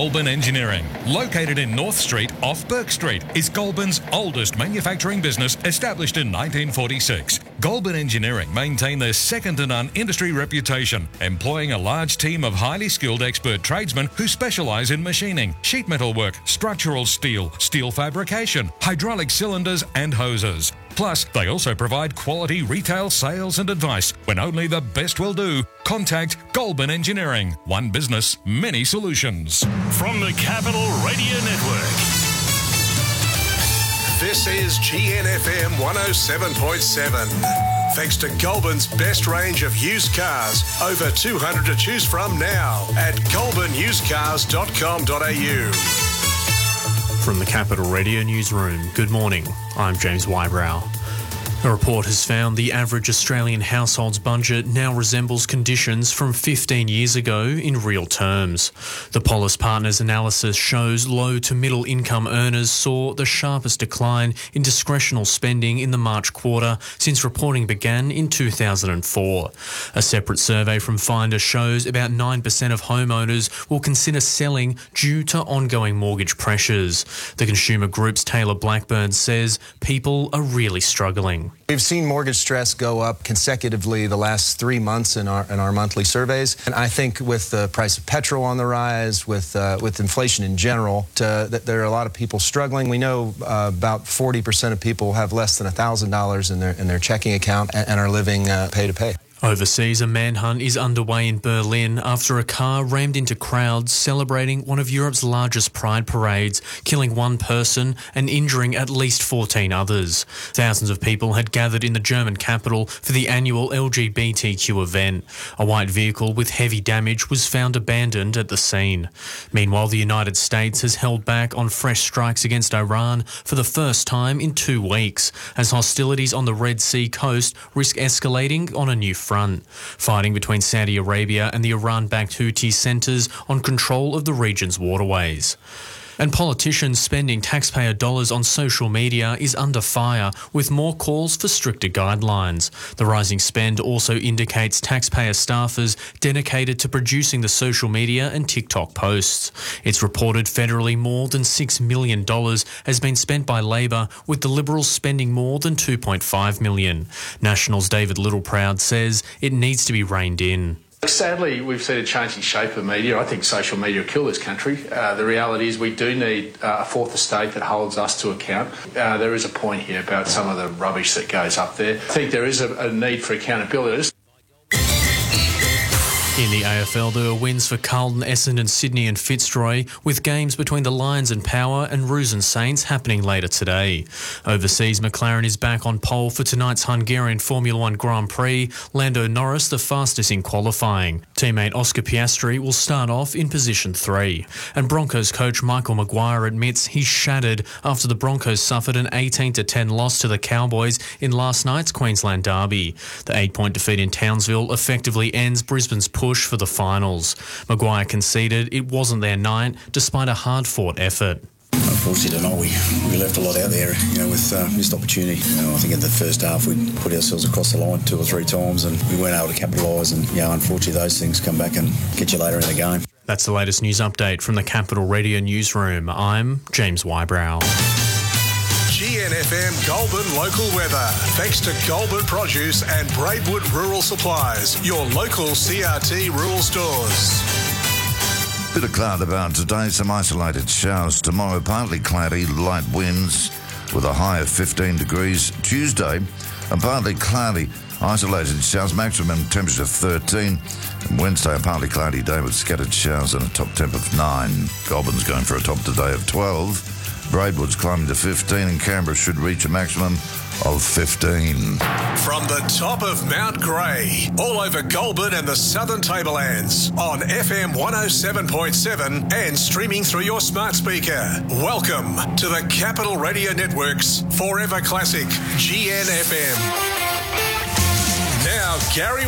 Goulburn Engineering, located in North Street off Burke Street, is Goulburn's oldest manufacturing business, established in 1946. Goulburn Engineering maintain their second-to-none industry reputation, employing a large team of highly skilled expert tradesmen who specialise in machining, sheet metal work, structural steel, steel fabrication, hydraulic cylinders and hoses. Plus, they also provide quality retail sales and advice. When only the best will do, contact Goulburn Engineering. One business, many solutions. From the Capital Radio Network. This is GNFM 107.7. Thanks to Goulburn's best range of used cars. Over 200 to choose from now at goulburnusedcars.com.au. From the Capital Radio Newsroom, good morning. I'm James Wybrow. A report has found the average Australian household's budget now resembles conditions from 15 years ago in real terms. The Polis Partners analysis shows low to middle income earners saw the sharpest decline in discretional spending in the March quarter since reporting began in 2004. A separate survey from Finder shows about 9% of homeowners will consider selling due to ongoing mortgage pressures. The consumer group's Taylor Blackburn says people are really struggling. We've seen mortgage stress go up consecutively the last 3 months in our monthly surveys, and I think with the price of petrol on the rise, with inflation in general, that there are a lot of people struggling. We know about 40% of people have less than $1,000 in their checking account and are living pay to pay. Overseas, a manhunt is underway in Berlin after a car rammed into crowds celebrating one of Europe's largest pride parades, killing one person and injuring at least 14 others. Thousands of people had gathered in the German capital for the annual LGBTQ event. A white vehicle with heavy damage was found abandoned at the scene. Meanwhile, the United States has held back on fresh strikes against Iran for the first time in 2 weeks, as hostilities on the Red Sea coast risk escalating on a new front. Fighting between Saudi Arabia and the Iran-backed Houthi centres on control of the region's waterways. And politicians spending taxpayer dollars on social media is under fire, with more calls for stricter guidelines. The rising spend also indicates taxpayer staffers dedicated to producing the social media and TikTok posts. It's reported federally more than $6 million has been spent by Labor, with the Liberals spending more than $2.5 million. Nationals' David Littleproud says it needs to be reined in. Sadly, we've seen a changing shape of media. I think social media will kill this country. The reality is we do need a fourth estate that holds us to account. There is a point here about some of the rubbish that goes up there. I think there is a need for accountability. In the AFL, there were wins for Carlton, Essendon, Sydney and Fitzroy, with games between the Lions and Power and Roos and Saints happening later today. Overseas, McLaren is back on pole for tonight's Hungarian Formula One Grand Prix. Lando Norris, the fastest in qualifying. Teammate Oscar Piastri will start off in position 3. And Broncos coach Michael Maguire admits he's shattered after the Broncos suffered an 18-10 loss to the Cowboys in last night's Queensland derby. The 8-point defeat in Townsville effectively ends Brisbane's push for the finals. Maguire conceded it wasn't their night, despite a hard-fought effort. Unfortunately tonight we left a lot out there, with missed opportunity. I think in the first half we put ourselves across the line 2 or 3 times and we weren't able to capitalise, and unfortunately those things come back and get you later in the game. That's the latest news update from the Capital Radio Newsroom. I'm James Wybrow. GNFM Goulburn local weather. Thanks to Goulburn Produce and Braidwood Rural Supplies, your local CRT rural stores. Bit of cloud about today, some isolated showers tomorrow, partly cloudy, light winds with a high of 15 degrees. Tuesday, a partly cloudy, isolated showers, maximum temperature of 13. And Wednesday, a partly cloudy day with scattered showers and a top temp of 9. Goulburn's going for a top today of 12. Braidwood's climbing to 15 and Canberra should reach a maximum of 15. From the top of Mount Grey, all over Goulburn and the Southern Tablelands, on FM 107.7 and streaming through your smart speaker. Welcome to the Capital Radio Network's Forever Classic, GNFM. Now, Gary